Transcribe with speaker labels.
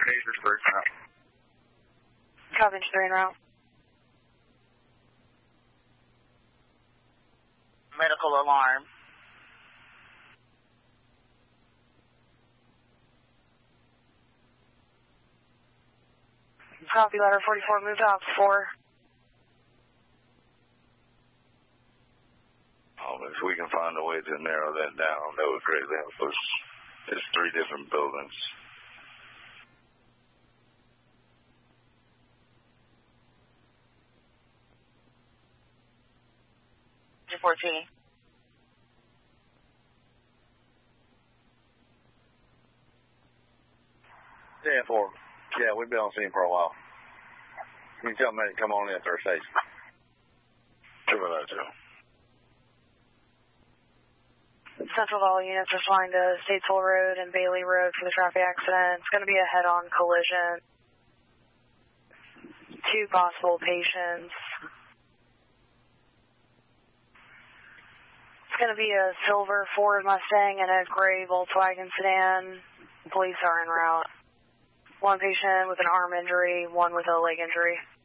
Speaker 1: Taser's breaking up.
Speaker 2: Copy, 3 en route.
Speaker 3: Medical alarm.
Speaker 2: Copy, ladder 44, moved off 4.
Speaker 1: If we can find a way to narrow that down, that would greatly help us. There's 3 different buildings.
Speaker 3: G14.
Speaker 1: Yeah, 4. Yeah, we've been on scene for a while. Can you tell me to come on in at their station? Sure, that too.
Speaker 2: Central Valley units responding to Statesville Road and Bailey Road for the traffic accident. It's going to be a head-on collision. 2 possible patients. It's going to be a silver Ford Mustang and a gray Volkswagen sedan. Police are en route. 1 patient with an arm injury, 1 with a leg injury.